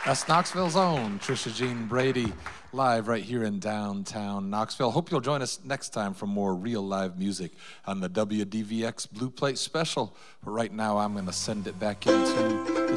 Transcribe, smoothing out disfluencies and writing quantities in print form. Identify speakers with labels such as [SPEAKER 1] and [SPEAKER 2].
[SPEAKER 1] That's Knoxville's own Trisha Jean Brady, live right here in downtown Knoxville. Hope you'll join us next time for more real live music on the WDVX Blue Plate Special. But right now, I'm going to send it back into